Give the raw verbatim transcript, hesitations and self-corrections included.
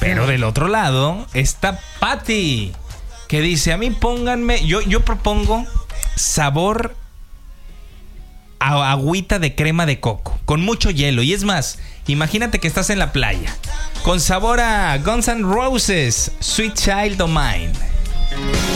Pero del otro lado está Patty, que dice, a mí pónganme, yo, yo propongo sabor a agüita de crema de coco, con mucho hielo. Y es más, imagínate que estás en la playa, con sabor a Guns N' Roses, Sweet Child O' Mine.